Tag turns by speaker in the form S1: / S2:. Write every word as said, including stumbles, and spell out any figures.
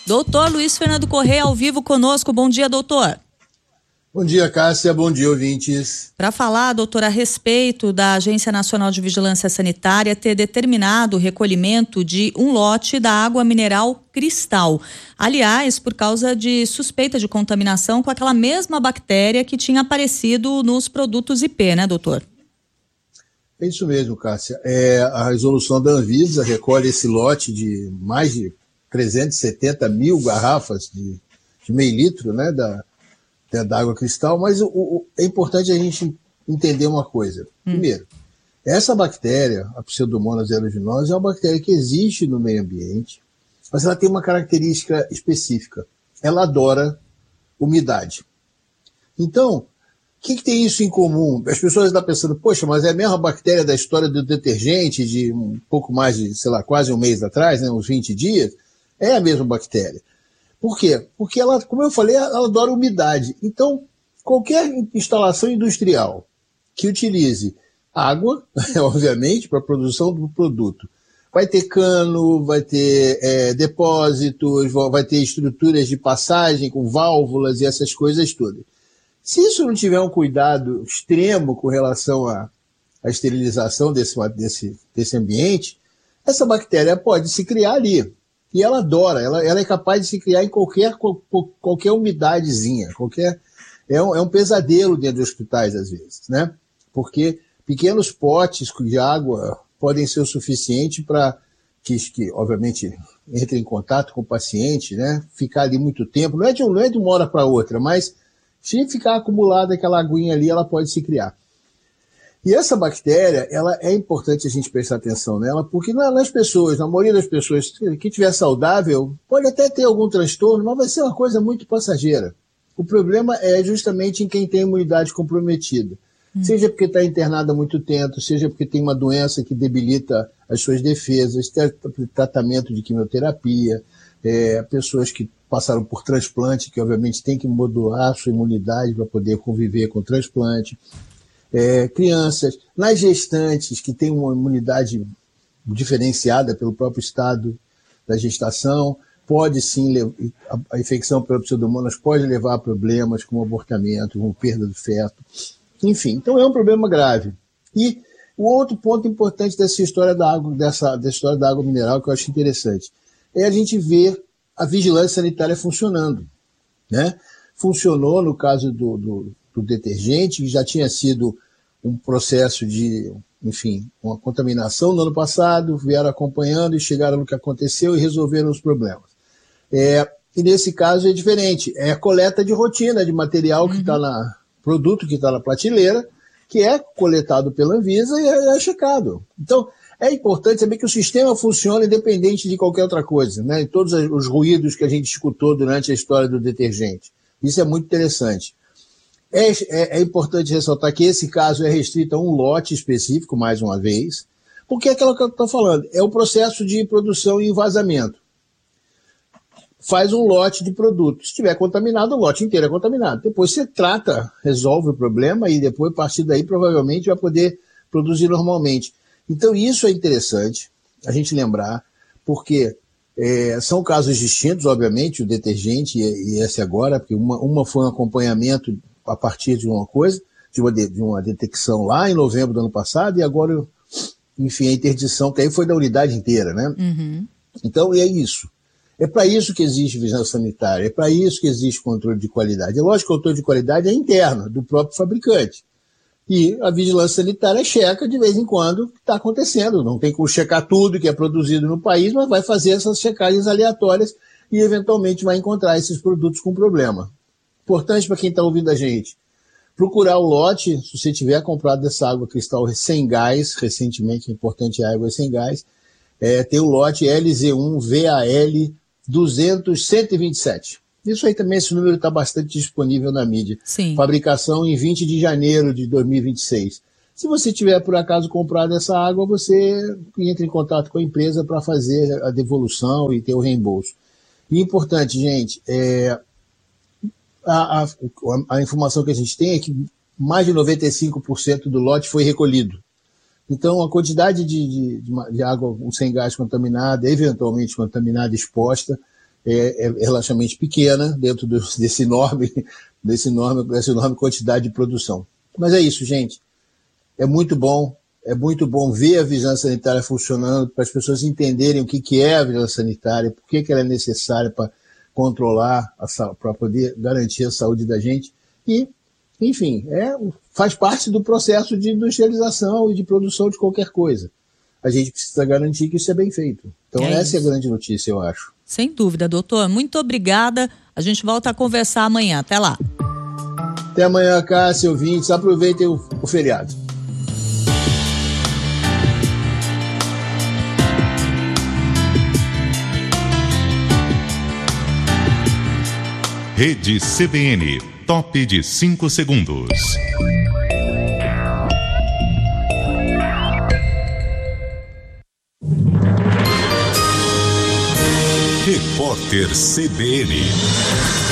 S1: Doutor Luiz Fernando Correia, ao vivo conosco. Bom dia, doutor.
S2: Bom dia, Cássia. Bom dia, ouvintes.
S1: Para falar, doutor, a respeito da Agência Nacional de Vigilância Sanitária ter determinado o recolhimento de um lote da água mineral Cristal. Aliás, por causa de suspeita de contaminação com aquela mesma bactéria que tinha aparecido nos produtos I P, né, doutor?
S2: É isso mesmo, Cássia. É, a resolução da Anvisa recolhe esse lote de mais de trezentos e setenta mil garrafas de, de meio litro, né, da da água Cristal, mas o, o, é importante a gente entender uma coisa. Primeiro, hum. essa bactéria, a Pseudomonas aeruginosa, é uma bactéria que existe no meio ambiente, mas ela tem uma característica específica. Ela adora umidade. Então, o que, que tem isso em comum? As pessoas estão pensando, poxa, mas é a mesma bactéria da história do detergente de um pouco mais de, sei lá, quase um mês atrás, né, uns vinte dias? É a mesma bactéria. Por quê? Porque ela, como eu falei, ela adora umidade. Então, qualquer instalação industrial que utilize água, obviamente, para a produção do produto, vai ter cano, vai ter é, depósitos, vai ter estruturas de passagem com válvulas e essas coisas todas. Se isso não tiver um cuidado extremo com relação à, à esterilização desse, desse, desse ambiente, essa bactéria pode se criar ali. E ela adora, ela, ela é capaz de se criar em qualquer, qualquer umidadezinha, qualquer, é um, é um pesadelo dentro de hospitais às vezes, né? Porque pequenos potes de água podem ser o suficiente para que, que, obviamente, entre em contato com o paciente, né? Ficar ali muito tempo, não é de, não é de uma hora para outra, mas se ficar acumulada aquela aguinha ali, ela pode se criar. E essa bactéria, ela é importante a gente prestar atenção nela, porque nas pessoas, na maioria das pessoas que estiver saudável, pode até ter algum transtorno, mas vai ser uma coisa muito passageira. O problema é justamente em quem tem imunidade comprometida. Hum. Seja porque está internado há muito tempo, seja porque tem uma doença que debilita as suas defesas, tratamento de quimioterapia, é, pessoas que passaram por transplante, que obviamente tem que modular a sua imunidade para poder conviver com o transplante. É, crianças, nas gestantes que têm uma imunidade diferenciada pelo próprio estado da gestação, pode sim, a, a infecção pela Pseudomonas pode levar a problemas como abortamento, como perda do feto, enfim, então é um problema grave. E o outro ponto importante dessa história da água, dessa, dessa história da água mineral que eu acho interessante, é a gente ver a vigilância sanitária funcionando, né? Funcionou no caso do, do, do detergente, que já tinha sido um processo de, enfim, uma contaminação no ano passado, vieram acompanhando e chegaram no que aconteceu e resolveram os problemas. É, e nesse caso é diferente, é a coleta de rotina de material que está uhum. na, produto que está na prateleira, que é coletado pela Anvisa e é, é checado. Então, é importante saber que o sistema funciona independente de qualquer outra coisa, né? E todos os ruídos que a gente escutou durante a história do detergente. Isso é muito interessante. É, é, é importante ressaltar que esse caso é restrito a um lote específico, mais uma vez, porque é aquilo que eu estou falando, é o processo de produção e vazamento. Faz um lote de produto. Se estiver contaminado, o lote inteiro é contaminado. Depois você trata, resolve o problema e depois, a partir daí, provavelmente vai poder produzir normalmente. Então, isso é interessante a gente lembrar, porque é, são casos distintos, obviamente, o detergente e, e esse agora, porque uma, uma foi um acompanhamento a partir de uma coisa, de uma, de, de uma detecção lá em novembro do ano passado, e agora, enfim, a interdição, que aí foi da unidade inteira, né? Uhum. Então, é isso. É para isso que existe vigilância sanitária, é para isso que existe controle de qualidade. É lógico que o controle de qualidade é interno, do próprio fabricante. E a vigilância sanitária checa de vez em quando o que está acontecendo. Não tem como checar tudo que é produzido no país, mas vai fazer essas checagens aleatórias e eventualmente vai encontrar esses produtos com problema. Importante para quem está ouvindo a gente, procurar o lote, se você tiver comprado essa água Cristal sem gás, recentemente, é importante a água sem gás, é, tem o lote L Z um V A L duzentos, cento e vinte e sete. Isso aí também, esse número está bastante disponível na mídia.
S1: Sim.
S2: Fabricação em vinte de janeiro de dois mil e vinte e seis. Se você tiver, por acaso, comprado essa água, você entra em contato com a empresa para fazer a devolução e ter o reembolso. E importante, gente, é, a, a, a informação que a gente tem é que mais de noventa e cinco por cento do lote foi recolhido. Então, a quantidade de, de, de água sem gás contaminada, eventualmente contaminada, exposta, é, é relativamente pequena dentro do, desse enorme, desse enorme, dessa enorme quantidade de produção. Mas é isso, gente. É muito bom, é muito bom ver a vigilância sanitária funcionando, para as pessoas entenderem o que, que é a vigilância sanitária, por que, que ela é necessária para controlar, para poder garantir a saúde da gente. E, enfim, é, faz parte do processo de industrialização e de produção de qualquer coisa. A gente precisa garantir que isso é bem feito. Então, é essa isso. É a grande notícia, eu acho.
S1: Sem dúvida, doutor. Muito obrigada. A gente volta a conversar amanhã. Até lá.
S2: Até amanhã, Cássia, ouvintes. Aproveitem o, o feriado.
S3: Rede C B N, top de cinco segundos. Repórter C B N.